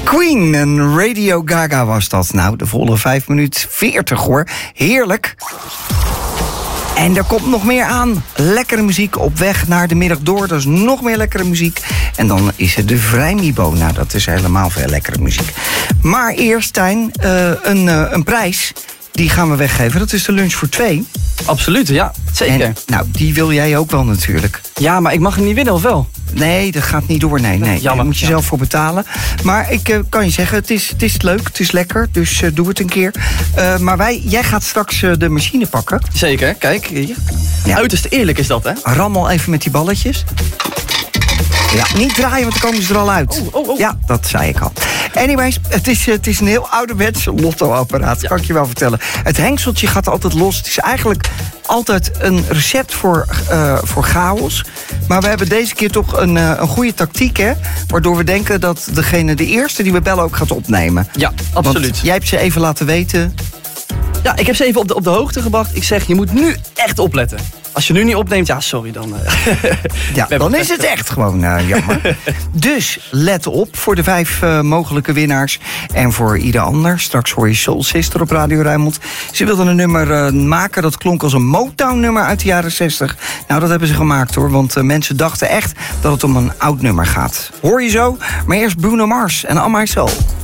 Queen en Radio Gaga was dat. Nou, de volle 5 minuten 40 hoor. Heerlijk. En er komt nog meer aan. Lekkere muziek op weg naar de middag door. Dat is nog meer lekkere muziek. En dan is het de Vrijmibo. Nou, dat is helemaal veel lekkere muziek. Maar eerst, Tijn, een prijs. Die gaan we weggeven. Dat is de lunch voor 2. Absoluut, ja. Zeker. En, nou, die wil jij ook wel natuurlijk. Ja, maar ik mag hem niet winnen, of wel? Nee, dat gaat niet door. Nee. Jammer. Daar moet je zelf voor betalen. Maar ik kan je zeggen, het is leuk, het is lekker. Dus doe het een keer. Maar jij gaat straks de machine pakken. Zeker, kijk. Hier. Ja. Uiterst eerlijk is dat, hè? Rammel even met die balletjes. Ja, niet draaien, want dan komen ze er al uit. Oh. Ja, dat zei ik al. Anyways, het is een heel ouderwets lottoapparaat, kan ik je wel vertellen. Het hengseltje gaat altijd los. Het is eigenlijk altijd een recept voor chaos. Maar we hebben deze keer toch een goede tactiek, hè? Waardoor we denken dat de eerste die we bellen ook gaat opnemen. Ja, absoluut. Want jij hebt ze even laten weten. Ja, ik heb ze even op de hoogte gebracht. Ik zeg, je moet nu echt opletten. Als je nu niet opneemt, ja, sorry, dan... Ja, dan is het echt gewoon jammer. Dus let op voor de 5 mogelijke winnaars. En voor ieder ander. Straks hoor je Soul Sister op Radio Rijnmond. Ze wilden een nummer maken. Dat klonk als een Motown-nummer uit de jaren 60. Nou, dat hebben ze gemaakt, hoor. Want mensen dachten echt dat het om een oud nummer gaat. Hoor je zo? Maar eerst Bruno Mars en On My Soul.